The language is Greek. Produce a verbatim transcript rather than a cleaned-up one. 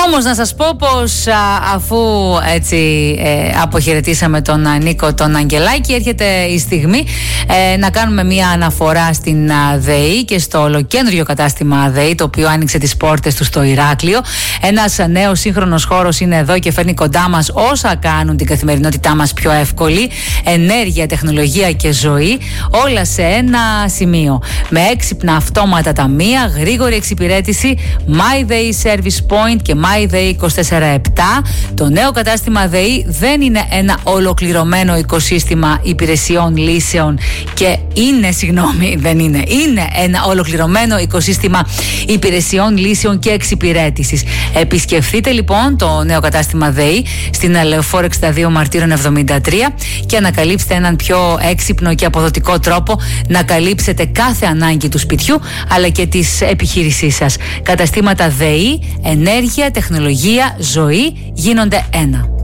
Όμως να σας πω πως α, αφού έτσι ε, αποχαιρετήσαμε τον α, Νίκο τον Αγγελάκη, έρχεται η στιγμή ε, να κάνουμε μια αναφορά στην α, ΔΕΗ και στο ολοκέντριο κατάστημα ΔΕΗ, το οποίο άνοιξε τις πόρτες του στο Ηράκλειο. Ένας α, νέος σύγχρονος χώρος είναι εδώ και φέρνει κοντά μας όσα κάνουν την καθημερινότητά μας πιο εύκολη: ενέργεια, τεχνολογία και ζωή, όλα σε ένα σημείο. Με έξυπνα αυτόματα ταμεία, γρήγορη εξυπηρέτηση, MyDay Service Point και MyDay είκοσι τέσσερα επτά. Το νέο κατάστημα ΔΕΗ δεν είναι ένα ολοκληρωμένο οικοσύστημα υπηρεσιών, λύσεων και είναι, συγγνώμη, δεν είναι. Είναι ένα ολοκληρωμένο οικοσύστημα υπηρεσιών, λύσεων και εξυπηρέτησης. Επισκεφθείτε λοιπόν το νέο κατάστημα ΔΕΗ στην Λεωφόρο εξήντα δύο Μαρτύρων εβδομήντα τρία και ανακαλύψτε έναν πιο έξυπνο και αποδοτικό τρόπο να καλύψετε κάθε ανάγκη του σπιτιού αλλά και της επιχείρησής σας. Καταστήματα ΔΕΗ, ενέργεια, τεχνολογία, ζωή γίνονται ένα.